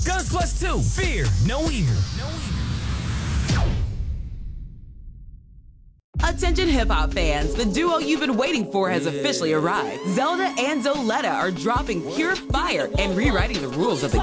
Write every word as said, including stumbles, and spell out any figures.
Guns Plus two. Fear no evil. No evil. Attention hip-hop fans, the duo you've been waiting for has officially arrived. Zelda and Zoletta are dropping pure fire and rewriting the rules of the